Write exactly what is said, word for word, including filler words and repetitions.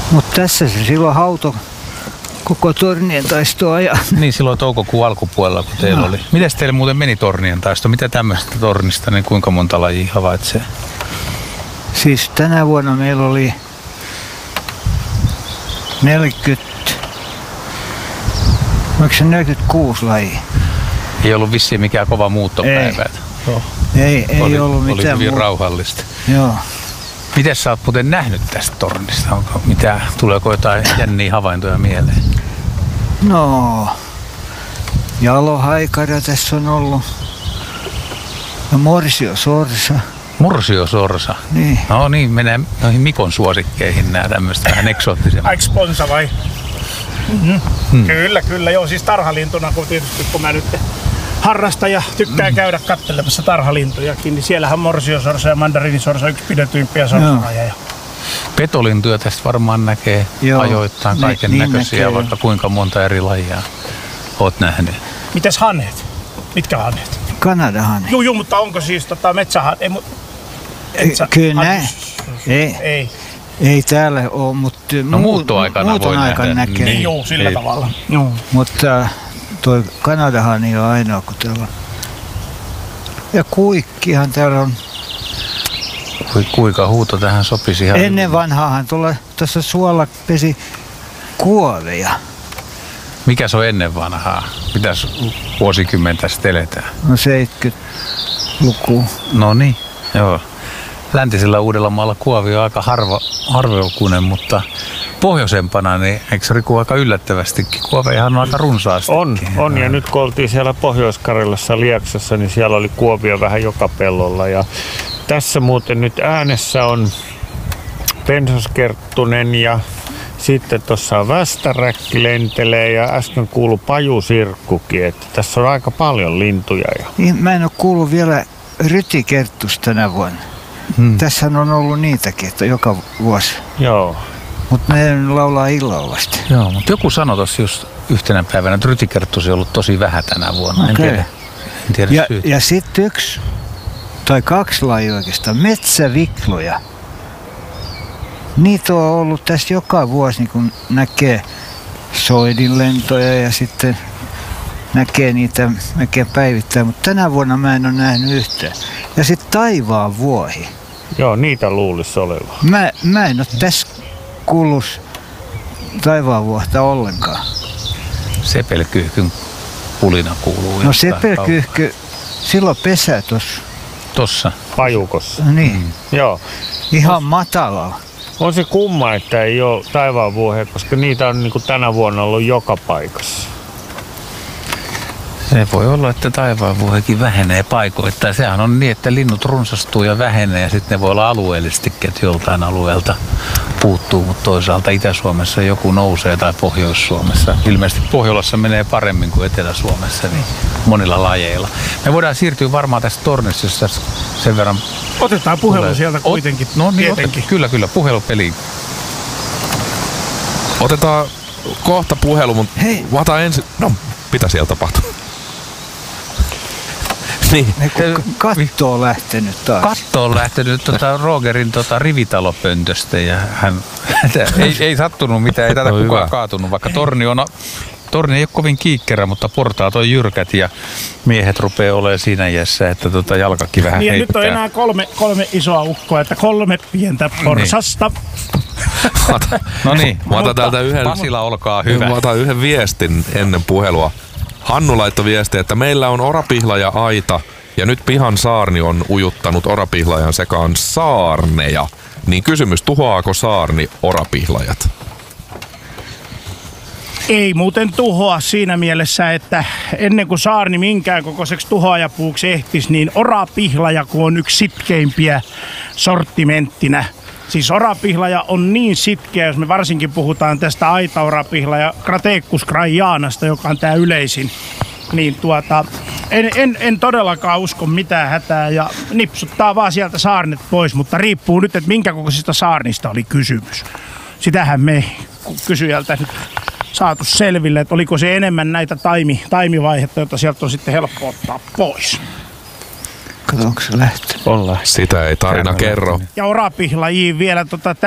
Mutta tässä se silloin hauto koko tornien taistoa ja... Niin silloin toukokuun alkupuolella, kun teillä no. oli. Mites teille muuten meni tornien taisto? Mitä tämmöistä tornista, niin kuinka monta lajia havaitsee? Siis tänä vuonna meillä oli neljäkymmentä, oliko se neljäkymmentäkuusi lajia? Ei ollut vissiin mikään kova muuttopäivä. Ei, oh. ei, ei oli, ollut mitään Oli hyvin muuta. rauhallista. Joo. Miten sä oot muuten nähnyt tästä tornista? Onko mitä, tuleeko jotain jänniä havaintoja mieleen? No, jalohaikara tässä on ollut. No morsiosorsa. Morsiosorsa? Niin. No niin, menee noihin Mikon suosikkeihin nämä tämmöistä vähän eksoottisemmat. Aik sponsa vai? Mm-hmm. Hmm. Kyllä, kyllä. Joo, siis tarhalintuna, kun tietysti kun mä nyt harrastan ja tykkään käydä katselemassa tarhalintujakin, niin siellähän morsiosorsa ja mandariinisorsa on yksi pidetyimpiä sorsalajeja. Petolintuja tästä varmaan näkee Joo, ajoittain kaiken niin, näköisiä, niin vaikka kuinka monta eri lajia oot nähnyt. Mites hanhet? Mitkä hanhet? Kanadahanhet. Joo, joo, mutta onko siis tota metsähanhet? Ei, metsä, Kyllä näin. Ei. Ei. Ei täällä ole, mutta no, muuttoaikana muuton voi aikana nähdä. näkee. Niin, joo, sillä ei. tavalla. Joo. Mutta toi Kanadahan ei ole ainoa, kun täällä on. Ja kuikkihan täällä on. Kuika huuto tähän sopisi ihan Ennen vanhaahan tuolla tuossa suolla pesi kuoveja. Mikä se on ennen vanhaa? Mitäs vuosikymmentä sitten eletään? No seitsemänkymmentäluku. No niin, joo. Läntisellä Uudellamaalla kuovi on aika harva, harvalukuinen, mutta pohjoisempana, niin eikö Riku aika yllättävästikin? Kuovejahan on aika runsaasti. On, on, ja nyt kun oltiin siellä Pohjois-Karjalassa Lieksassa, niin siellä oli kuovia vähän joka pellolla. Ja tässä muuten nyt äänessä on pensaskerttunen ja sitten tuossa on västäräkki lentelee ja äsken kuului pajusirkkukin, että tässä on aika paljon lintuja. Ja... Niin, mä en ole kuullut vielä rytikerttusta tänä vuonna. Hmm. Tässähän on ollut niitäkin, että joka vuosi. Joo. Mutta ne laulaa illalla vasta. Joo, mutta joku sanoi tuossa just yhtenä päivänä, että rytikerttusia on ollut tosi vähän tänä vuonna. Okay. En tiedä, en tiedä ja, syytä. ja sitten yksi tai kaksi lajia oikeastaan, metsävikloja. Niitä on ollut tässä joka vuosi, niin kun näkee soidinlentoja ja sitten näkee niitä näkee päivittäin, mutta tänä vuonna mä en ole nähnyt yhtään. Ja sitten taivaan vuohi. Joo, niitä luulisi olevan. Mä, mä en ole tässä kuullut taivaan vuohta ollenkaan. Sepelkyyhkyn pulina kuuluu. No sepelkyyhky, silloin pesä tuossa. Tossa? Pajukossa. Niin. Mm. Joo. Ihan matalalla. On se kumma, että ei ole taivaanvuohia, koska niitä on niin kuin tänä vuonna ollut joka paikassa. Se voi olla, että taivaanvuohikin vähenee paikoittain. Sehän on niin, että linnut runsastuu ja vähenee ja sitten ne voi olla alueellisestikin, että joltain alueelta puuttuu, mutta toisaalta Itä-Suomessa joku nousee tai Pohjois-Suomessa. Ilmeisesti Pohjolassa menee paremmin kuin Etelä-Suomessa niin monilla lajeilla. Me voidaan siirtyä varmaan tästä tornista, jos tässä sen verran... Otetaan puhelu tulee. Sieltä kuitenkin. Ot, no niin, otet, kyllä, kyllä, puhelupeliin. Otetaan kohta puhelu, mutta mä otan ensin... No, mitä siellä tapahtuu? Niin. Katto on lähtenyt taas. Katto on lähtenyt tuota Rogerin tuota rivitalopöntöstä ja hän ei, ei sattunut mitään, ei tätä no kukaan hyvä. Kaatunut, vaikka torni on... Torni ei ole kovin kiikkerä, mutta portaat on jyrkät ja miehet rupeaa olemaan siinä iässä, että tota jalkakin vähän niin, heittää. Nyt on enää kolme, kolme isoa ukkoa, että kolme pientä porsasta. Niin. No niin, mä otan täältä yhden, Pasila, olkaa hyvä. Mä otan yhden viestin ennen puhelua. Hannu laittoi viestiä, että meillä on orapihlaja aita ja nyt pihan saarni on ujuttanut orapihlajan sekaan saarneja. Niin kysymys, tuhoaako saarni orapihlajat? Ei muuten tuhoa siinä mielessä, että ennen kuin saarni minkään kokoiseksi tuhoajapuuksi ehtisi, niin orapihlaja kun on yksi sitkeimpiä sortimenttinä. Siis orapihlaja on niin sitkeä, jos me varsinkin puhutaan tästä aitaorapihlaja Cratecus craianasta, joka on tää yleisin. Niin tuota, en, en, en todellakaan usko mitään hätää ja nipsuttaa vaan sieltä saarnet pois, mutta riippuu nyt, että minkä kokoisista saarnista oli kysymys. Sitähän me kysyjältä nyt saatu selville, että oliko se enemmän näitä taimi, taimivaihetta, joita sieltä on sitten helppo ottaa pois. Kato, onko se lähtenyt? On lähtenyt. Sitä ei tarina kerro. Ja orapihlajiin vielä tota